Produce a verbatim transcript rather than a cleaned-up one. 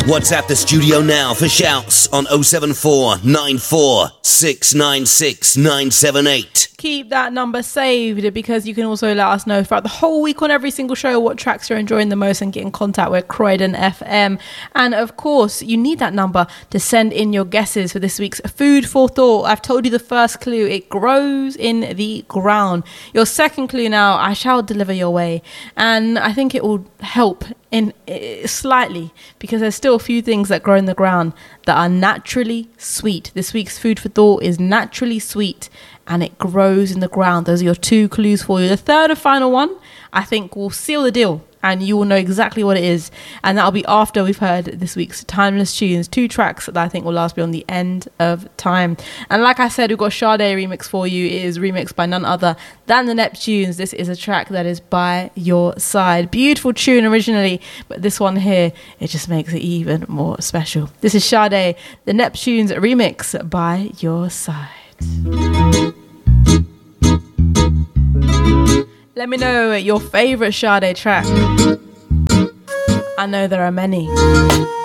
WhatsApp the studio now for shouts on oh seven four nine four six nine six nine seven eight. Keep that number saved because you can also let us know throughout the whole week on every single show what tracks you're enjoying the most and get in contact with Croydon F M. And of course, you need that number to send in your guesses for this week's Food for Thought. I've told you the first clue. It grows in the ground. Your second clue now, I shall deliver your way. And I think it will help in uh, slightly because there's still a few things that grow in the ground that are naturally sweet. This week's Food for Thought is naturally sweet and it grows in the ground. Those are your two clues for you. The third and final one, I think, will seal the deal and you will know exactly what it is. And that'll be after we've heard this week's Timeless Tunes, two tracks that I think will last beyond the end of time. And like I said, we've got Sade remix for you. It is remixed by none other than the Neptunes. This is a track that is By Your Side. Beautiful tune originally, but this one here, it just makes it even more special. This is Sade, the Neptunes remix, By Your Side. Let me know your favourite Sade track. I know there are many.